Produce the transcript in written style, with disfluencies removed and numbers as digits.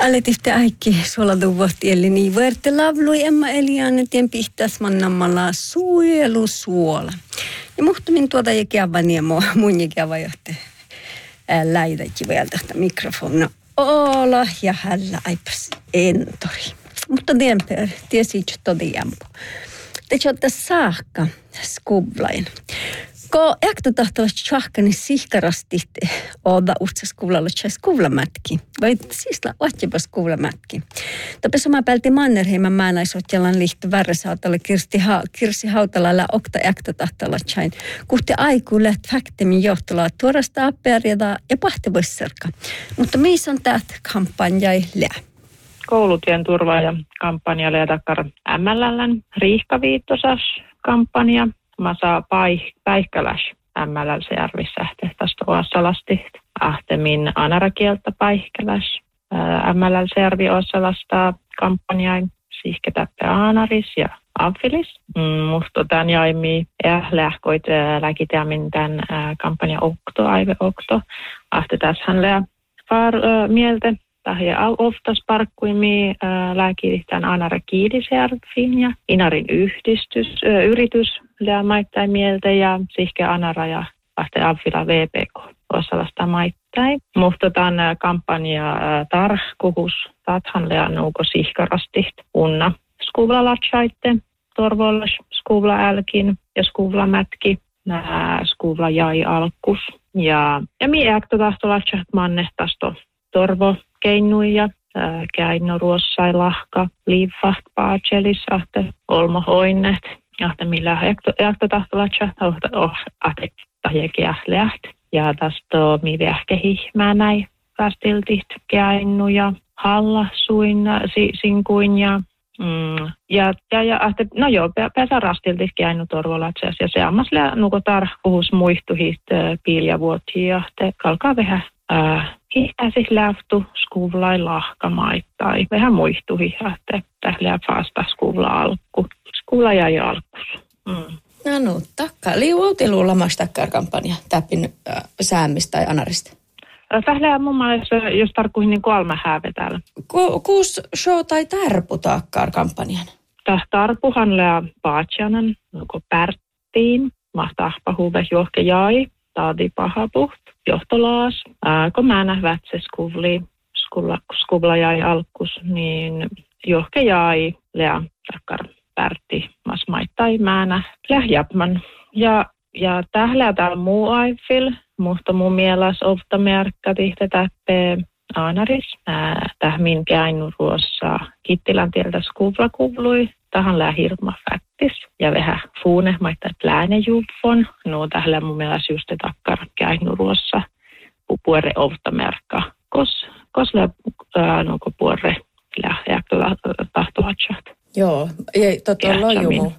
Aletifte äikki suoladuvuhti, eli niin verte lavlui emma elianne tien pihtäs mannammalla suojelusuola. Ja muhtumin tuota ja kiavani ja mun ja kiava johti läidäkin vielä tästä mikrofona. Ola ja hällä aipas entori. Mutta tiesi todijampo. Te olette saakka skuvlain. Ko jakto tahtoivat tjahkani sihkarasti oda uutsa skuvlalla skuvlamätki. Vai siis ohtjepa skuvlamätki. Topes oma päälti Mannerheiman määnäisotjalan liitty värresautalla Kirsi Hautalalla okta jakto tahtoilla tjain. Kuhti aiku läht faktemin johtolla tuorasta appearjata ja pahtevoissarka. Mutta missä on täät kampanjai lää? Koulutien turvaaja kampanja lää takkar MLLn riihkaviittosas kampanja. Mä saa päihkäläs MLL-järvissä tästä oasalasti. Ahtemmin anarakieltä päihkäläs. MLL-järvi oasalasta kampanjain siihke täppä anaris ja afilis. Musta tämän jaimi lähkoit läkiteämin tämän kampanja aive okto. Ahte tässä hän lää mieltä. Tähän oftas parkkuimi lääkitään anara kiilisjärviin ja inarin yritys lää maittain mieltä ja sihke anara ja ahte avvila VPK osalasta maittain. Mutta tämän kampanja tarhkuhus tathan lää nuuko sihkarasti unna skuvla latsaitte, torvolla skuvla älkin ja skuvla mätki, skuvla jäi alkus. Ja mi äkto tahto latsat mannehtasto torvo keinuja, käinno ruossai lahka, liivaht, paachelis, ahte olmo hoinnet, ahte millä jakto tahtolatsa, ahte tahjekia läht. Ja tästä mi vähke hihmää näin kastiltit käinnuja, halla suin, sinkuin ja ahte, no joo, pääsä rastiltit käinnu torvolatseas ja se ammas nuko tarhkuhus muistuhit piiljavuotiin ja ahte kalkaa vähän hihtäisi lähtu skuvlai lahkamaittai. Vähän muistuhi, että tählää faasta skuvla alku. Skuvla jäi alkus. No, takka. Liuoutilu lamastakkar kampanja täppin säämistä tai anarista? Tählää mun mielestä, jos tarkkuihin niin 3 hääve täällä. Kuus show tai tarpu takkar kampanjan? Tarpuhan lää paatsjanan, nuko pärttiin, mahtahpa huve johke jäi, taadi pahapuht. Johtolaas. Kun mä nähdään se skuvla jäi alkus, niin johke jäi lea takkar pärti mas maittai määnä lähjäpman. Ja tählää täällä muu aifil, mutta mun mielestä ofta merkka tihtä täppee aanaris. Tähmin käinnu ruossa Kittilän tieltä skuvla kuvlui. Tähän lää hirma fäktis ja vähän fuune maittaa läänejuvon. No tählää mun mielestä just takkar käinnu ruossa puore ofta merkka. Kos lää nuko puore lähtee tahtovatsat. Joo, ei totta lojumu.